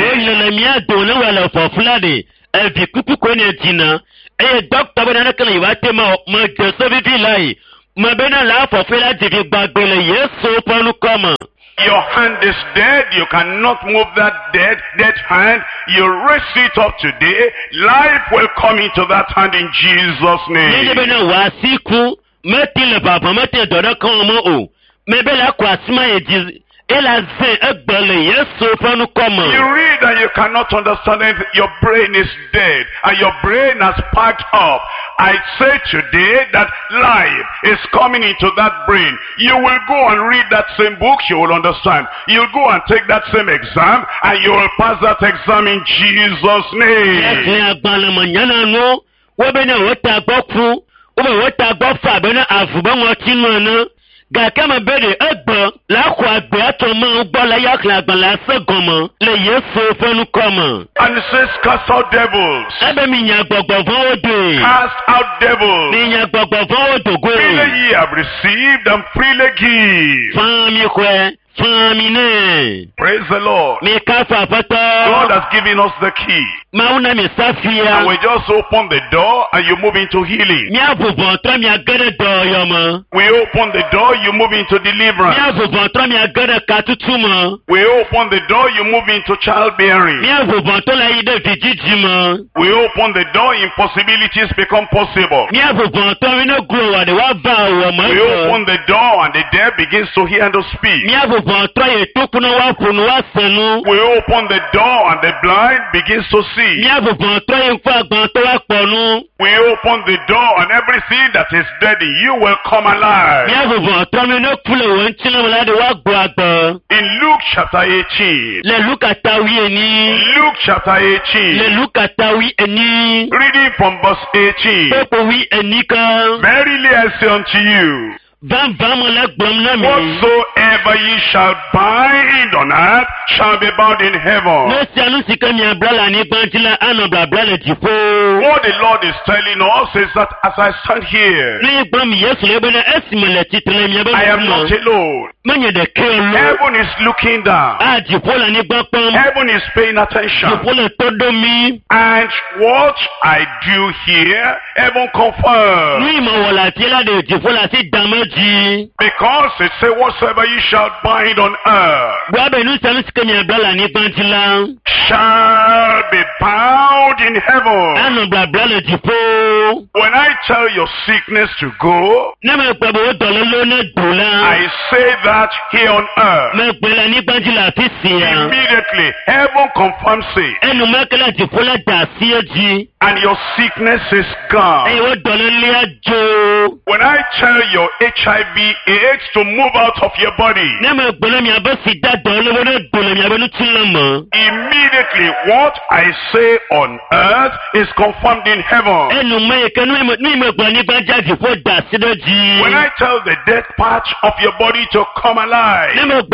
Your hand is dead. You cannot move that dead hand. You raise it up today. Life will come into that hand in Jesus' name. You read and you cannot understand it. Your brain is dead and your brain has packed up. I say today that life is coming into that brain. You will go and read that same book, you will understand. You'll go and take that same exam and you will pass that exam in Jesus' name. Gakama bere egbo la kwa gbe atomo ugbo la yakla la segomo le Yesu fonu komo. And it says cast out devils. Ebe mi nya gbogbo fun ode. Cast out devils. Mi nya gbogbo fun ode go. Freely ye have received and freely give. Fami kwe. Praise the Lord. God has given us the key. And we just open the door and you move into healing. We open the door, you move into deliverance. We open the door, you move into childbearing. We open the door, impossibilities become possible. We open the door and the deaf begins to hear and to speak. We open the door and the blind begins to see. We open the door and everything that is dead in you will come alive. In Luke chapter 18. Luke chapter 18. Reading from verse 18. Verily I say unto you, whatsoever ye shall bind on earth shall be bound in heaven. What the Lord is telling us is that as I stand here, I am not alone. Heaven is looking down. Heaven is paying attention. And what I do here, heaven confirms. Because it says, whatsoever you shall bind on earth shall be bound in heaven. When I tell your sickness to go, I say that here on earth. Immediately, heaven confirms it. And your sickness is gone. When I tell your HIV/AIDS to move out of your body, immediately what I say on earth is confirmed in heaven. When I tell the dead parts of your body to come alive,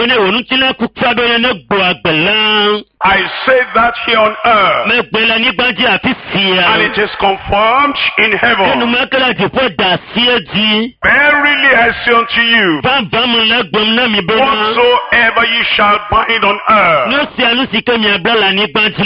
I say that here on earth, and it is confirmed in heaven. Verily I say unto you, whatsoever ye shall bind on earth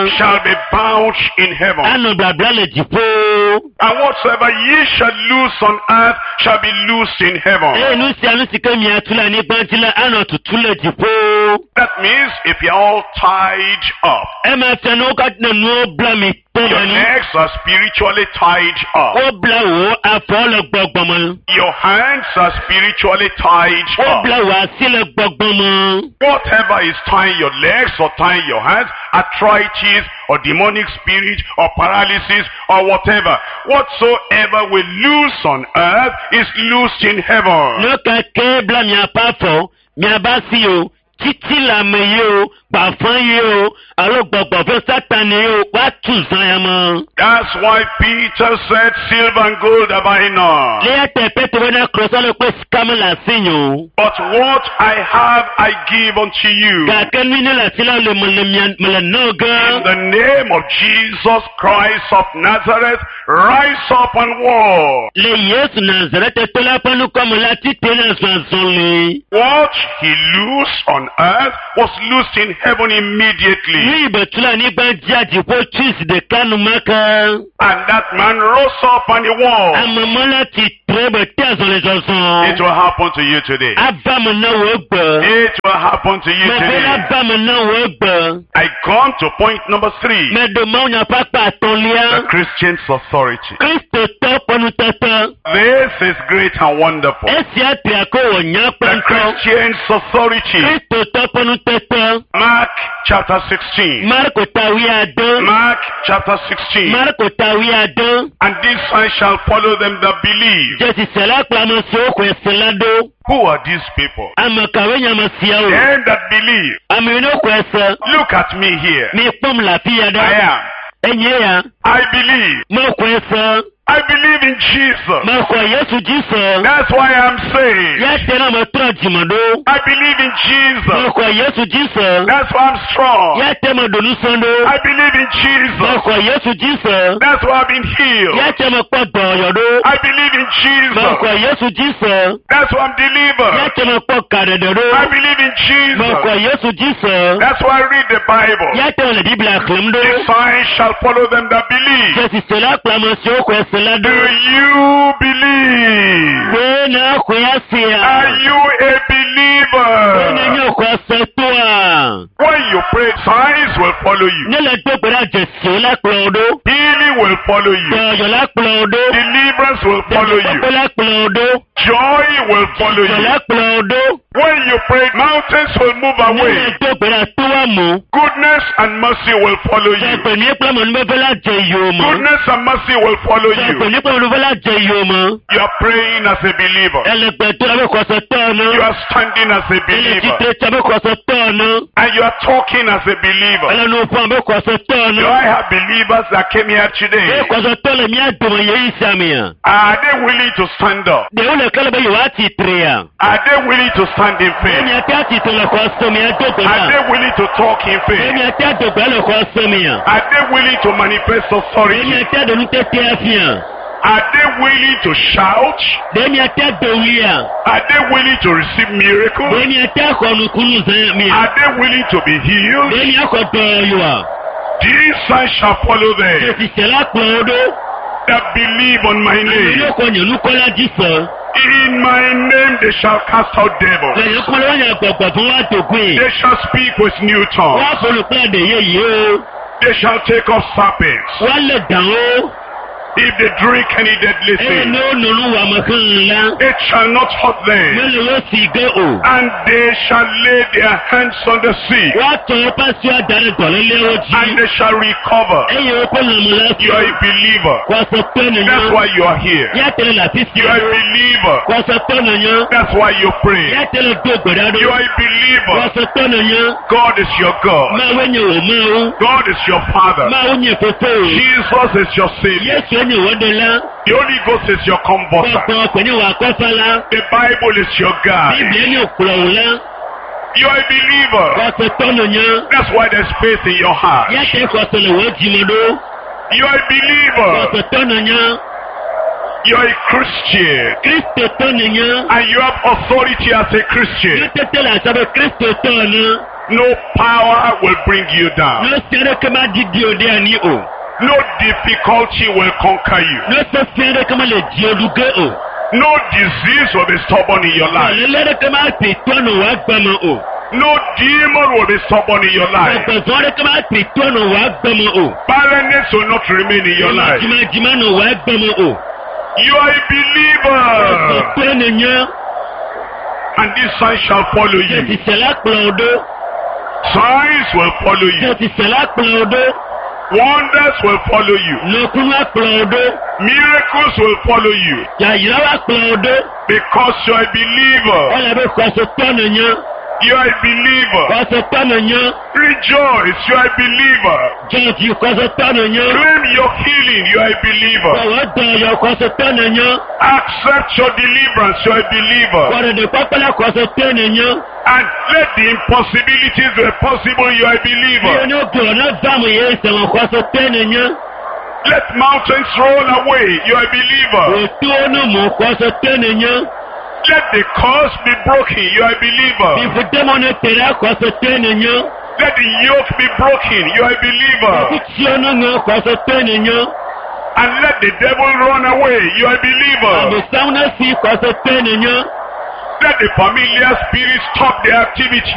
shall be bound in heaven. Ano blabla le jipo. And whatsoever ye shall loose on earth shall be loosed in heaven. Nous si anu sika mi atula ni bantila ano tutule jipo. That means if you're all tied up, Ema tano kat na no blami. your legs are spiritually tied up. O blawo afole gbogbomo. Your hands are spiritually tied O up. blawo asile gbogbomo. Whatever is tying your legs or tying your hands, arthritis or demonic spirit or paralysis or whatever, whatsoever will loose on earth is loosed in heaven. No ka ke bla mi apafo, mi abasi yo. Titi la me yo, bafan yo, alo gbogbo Satan yo, wa tu zayama. That's why Peter said, silver and gold have I none. Le ate peto wena krosa le kwe skama la sinyo. But what I have I give unto you. Ka kenwini la sila le mele noga. In the name of Jesus Christ of Nazareth, rise up and walk. Le Yesu Nazareth tola panu komo la titena zwanzonli. What he loosed on earth was loosed in heaven immediately. Ni betula ni bandia jipo chis de kanu maka. And that man rose up and he walked. Amamala ti trebe tezo le It zonzon. will happen to you today. Abama na wogba. It will happen to you Mabela today. abama na wogba. I come to point number 3. Me doma unya papa The tonlia. Christian's authority. Kristo to ponu tata. This is great and wonderful. Esi ati ako The wanyapa. Christian's authority. Kristo to ponu tata. Mark chapter 16. Marko tawi adon. Mark chapter 16. Marko tawi adon. And this sign shall follow them that believe. Jesi sela klama so kwe selado. Who are these people? Amakawe nyamasia o. Them that believe. Amino kwesa. Look at me here. Mi pom la fiya I da. am. Enye ya. I believe. Mo kwesa. I believe in Jesus. Mo kwa Yesu jisa. That's why I'm saved. Ya tena matra jimado. I believe in Mo Jesus. kwa Yesu jisa. That's why I'm strong. Ya tema donu sondo. I believe in Mo Jesus. kwa Yesu jisa. That's why I've been healed. Ya tema kwa doyodo. I believe in Mo kwa Jesus. Yesu jisa. That's why I'm Ya delivered. tema kwa kadedodo. I believe in Mo kwa Jesus. Yesu jisa. That's why I read the Bible. Ya tema le Biblia klemdo. The sign shall follow them that believe. Jesi sela klama so kwe selado. Do you believe? Wena kwa siya. Are you a believer? Wena nyo kwa setua. When you pray, signs will follow you. Nele do pera jesi la klodo. Healing will follow you. Doyo la klodo. Deliverance will follow you. La klodo. Joy will follow you. La klodo. When you pray, mountains will move away. Nele do pera tuwa mo. Goodness and mercy will follow you. Sako ni pla mo nbe la jeyo mo. Goodness and mercy will follow Sako you. ni pla mo nbe la jeyo mo. You are praying as a believer. Ele petu la ko se tono. You are standing as a Ele believer. titre chabe ko se tono. And you are talking as a believer. Ele no fo be ko se Do tono. I have believers that came here today? E ko se tono mi aduma ye isamia. Are they willing to stand up? De ule kale be yo atitre ya. Are they willing to stand in faith? Emi ati atitre le ko so mi adoko Are na. they willing to talk in faith? Emi ati adoko le ko so mi ya. Are they willing to manifest Emi authority? ati adonu tete afia. Are they willing to shout? Emi ati adolia. Are they willing to receive miracles? Emi ati akonu kunu zami. Are they willing to be healed? Emi akodoywa. These signs shall follow them Jesi sela klodo. that believe on my Emi name. ko nyonu kola jisa. In my name they shall cast out devils. Emi ko lo nya gbogbo fun wa tokun. They shall speak with new tongues. Wa folu pade ye ye o. They shall take up serpents. Wa le dan o. If they drink any deadly E thing, no nonu wa makan la. it shall not hurt them. Mele wo sige o. And they shall lay their hands on the sick, Wa to pa si adare to le lewo and ji. they shall recover. E ye ko na mo la. You are a believer. Kwa so tono That's nyo. why you are here. Ya tele la fisi. You are a believer. Kwa so tono nyo. That's why you pray. Ya tele do gbadado. You are a believer. Kwa so tono nyo. God is your God. Ma wenye o ma o. God is your Father. Ma wenye fofo o. Jesus is your Savior. Yesu enye wodola. The Holy Ghost is your comforter. Gbogbo ọkùnrin wa kọ́sọ́lá. The Bible is your guide. Bíbélì ní òkúrọ̀ òwúlá. You are a believer. Kọ́sọ̀ tọ́nù yẹn. That's why there's faith in your heart. Yàtẹ̀ kọ́sọ̀ lè wọ́n jìmọ̀dó. You are a believer. Kọ́sọ̀ tọ́nù yẹn. You are a Christian. Kristo tọ́nù yẹn. And you have authority as a Christian. Yóò tètè là sábẹ́ Kristo tọ́nù. No power will bring you down. No sere kama didio de ani o. No difficulty will conquer you. No sere kama le dioduge o. No disease will be stubborn in your life. Le kama pitono wa gbama o. No demon will be stubborn in your life. Zore kama pitono wa gbama o. Barrenness will not remain in your life. Jima no wa gbama o. You are a believer. And this sign shall follow you. Signs will follow you. Wonders will follow you. Miracles will follow you. Because you are a believer. You are a believer. Rejoice, you are a believer. Claim your healing, you are a believer. Accept your deliverance, you are a believer. And let the impossibilities be possible, you are a believer. Let mountains roll away, you are a believer. Let the curse be broken, you are a believer. Let the yoke be broken, you are a believer. And let the devil run away, you are a believer. Let the familiar spirits stop their activity,